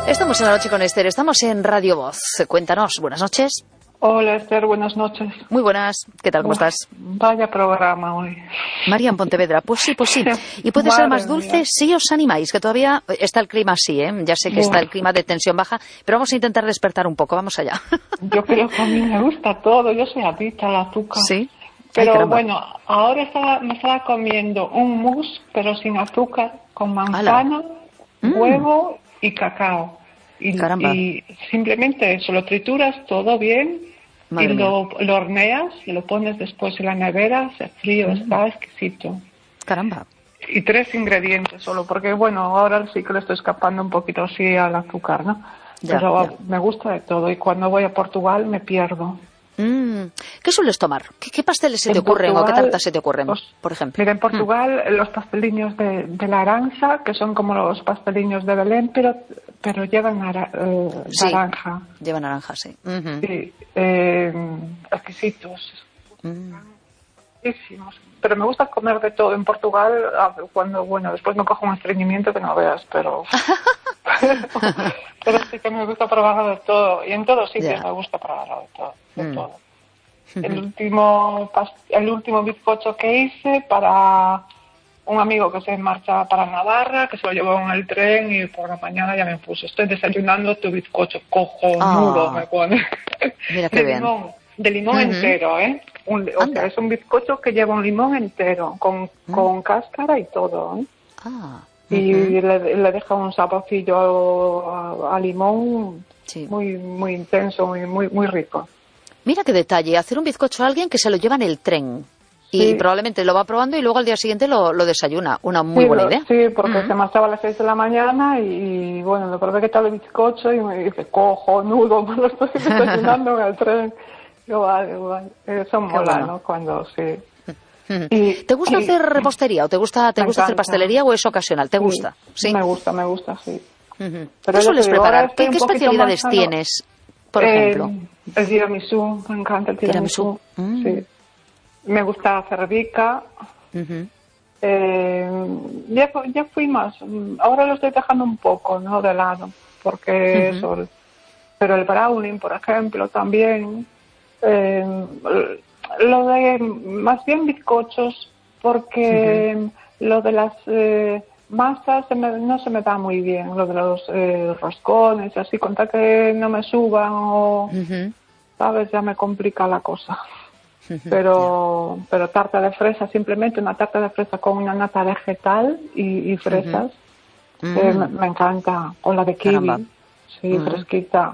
Estamos en La Noche con Esther, estamos en Radio Voz. Cuéntanos, buenas noches. Hola Esther, buenas noches. Muy buenas, ¿qué tal? ¿Cómo estás? Vaya programa hoy. María en Pontevedra, pues sí. ¿Y puede ser más dulce si os animáis? Que todavía está el clima así, ¿eh? Ya sé que está el clima de tensión baja, pero vamos a intentar despertar un poco, vamos allá. Yo creo que a mí me gusta todo, yo soy adicta al azúcar. Sí. Pero bueno, ahora me estaba comiendo un mousse, pero sin azúcar, con manzana, huevo y cacao. Y simplemente eso, lo trituras todo bien. Madre mía. Lo horneas y lo pones después en la nevera, se frío, está exquisito. Caramba. Y 3 ingredientes solo, porque bueno, ahora sí que le estoy escapando un poquito así al azúcar, ¿no? Pero me gusta de todo y cuando voy a Portugal me pierdo. ¿Qué sueles tomar? ¿Qué pasteles se te ocurren o qué tartas se te ocurren, por ejemplo? Mira, en Portugal los pasteliños de naranja, que son como los pasteliños de Belén, pero llevan naranja. Llevan naranja, sí. Sí, exquisitos. Buenísimos. Pero me gusta comer de todo. En Portugal, después me cojo un estreñimiento que no veas, pero sí que me gusta probar de todo. Y en todos sitios me gusta probar de todo. El último bizcocho que hice para un amigo que se marcha para Navarra, que se lo llevó en el tren y por la mañana ya me puso: estoy desayunando tu bizcocho cojonudo, me pone. Mira qué bien. De limón entero, ¿eh? O sea, es un bizcocho que lleva un limón entero, con cáscara y todo, ¿eh? Y le deja un saborcillo a limón muy intenso, muy rico. Mira qué detalle, hacer un bizcocho a alguien que se lo lleva en el tren. Y probablemente lo va probando y luego al día siguiente lo desayuna. Una muy buena idea. Sí, porque se marchaba a las 6 de la mañana y bueno, le probé qué tal el bizcocho y me dice: cojonudo, me lo estoy desayunando en el tren. Yo, vale. Eso mola, ¿no? Cuando ¿Te gusta hacer repostería o te gusta hacer pastelería o es ocasional? ¿Te gusta? Sí. Me gusta, sí. Pero ¿qué sueles preparar? ¿Qué especialidades tienes, por ejemplo? El tiramisú, me encanta el tiramisú. Sí. Me gusta hacer bica. Ya fui más. Ahora lo estoy dejando un poco, ¿no? De lado, porque eso. Pero el brownie, por ejemplo, también. Lo de más bien bizcochos, porque lo de las masas no se me da muy bien, lo de los roscones, así, con tal que no me suban o, ¿sabes? Ya me complica la cosa. Pero tarta de fresa, simplemente una tarta de fresa con una nata vegetal y fresas, me encanta, o la de kiwi, fresquita.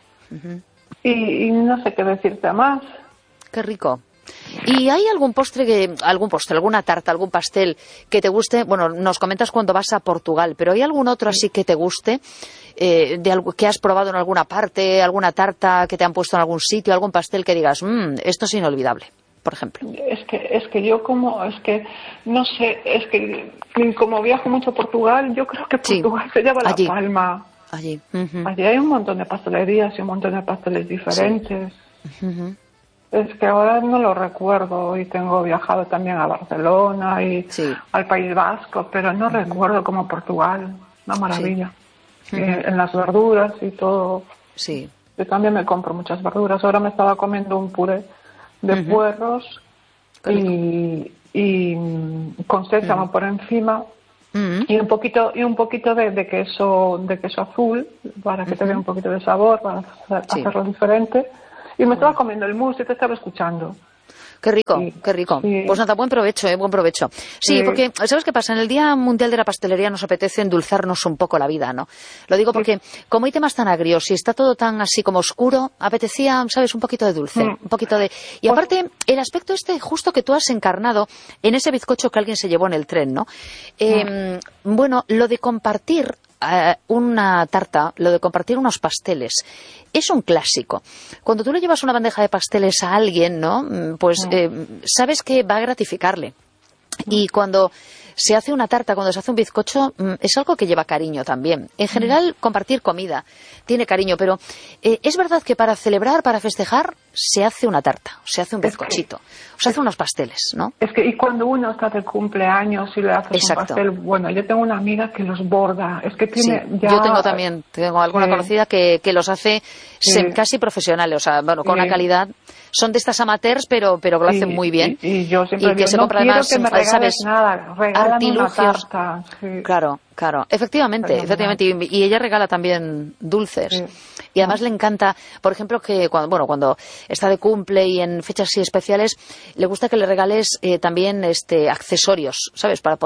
Y no sé qué decirte más. Qué rico. ¿Y hay algún postre, alguna tarta, algún pastel que te guste? Bueno, nos comentas cuando vas a Portugal, pero ¿hay algún otro así que te guste? De algo que has probado en alguna parte, alguna tarta que te han puesto en algún sitio, algún pastel que digas: esto es inolvidable, por ejemplo. Es que yo no sé, es que como viajo mucho a Portugal, yo creo que Portugal se lleva la palma. Allí. Allí hay un montón de pastelerías y un montón de pasteles diferentes. Es que ahora no lo recuerdo y tengo viajado también a Barcelona y al País Vasco, pero no recuerdo como Portugal. Una maravilla. En las verduras y todo. Sí. Yo también me compro muchas verduras. Ahora me estaba comiendo un puré de puerros y con sésamo por encima. Y un poquito de queso azul para que te dé un poquito de sabor, para hacerlo diferente. Y me estaba comiendo el mousse y te estaba escuchando. Qué rico, qué rico. Sí. Pues nada, buen provecho, buen provecho. Sí, porque, ¿sabes qué pasa? En el Día Mundial de la Pastelería nos apetece endulzarnos un poco la vida, ¿no? Lo digo porque, como hay temas tan agrios y está todo tan así como oscuro, apetecía, ¿sabes? Un poquito de dulce, un poquito de... Y aparte, el aspecto justo que tú has encarnado en ese bizcocho que alguien se llevó en el tren, ¿no? Bueno, lo de compartir una tarta, lo de compartir unos pasteles, es un clásico. Cuando tú le llevas una bandeja de pasteles a alguien, ¿no? Pues sabes que va a gratificarle. Y cuando se hace una tarta, cuando se hace un bizcocho, es algo que lleva cariño también. En general, compartir comida tiene cariño, pero es verdad que para celebrar, para festejar, se hace una tarta, se hace un bizcochito, o se hace unos pasteles, ¿no? Es que, y cuando uno está de cumpleaños y le haces un pastel, bueno, yo tengo una amiga que los borda, es que tiene ya... Yo tengo alguna conocida que los hace casi profesionales, o sea, bueno, con una calidad, son de estas amateurs, pero lo hacen muy bien. Y yo siempre que se compra quiero además, que me regales nada, artilugios. Una tarta, Claro, efectivamente, y ella regala también dulces. Y además le encanta, por ejemplo, que cuando está de cumple y en fechas así especiales, le gusta que le regales también accesorios, ¿sabes? Para